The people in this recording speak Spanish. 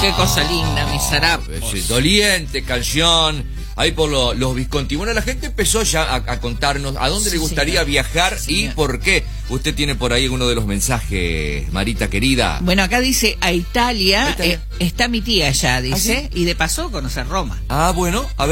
Qué cosa linda, mis harapos. Doliente canción. Ahí por los Visconti. Bueno, la gente empezó ya a contarnos a dónde le gustaría viajar y por qué. Usted tiene por ahí uno de los mensajes, Marita querida. Bueno, acá dice a Italia, está mi tía allá, dice, y de paso conocer Roma. Ah, bueno, a ver.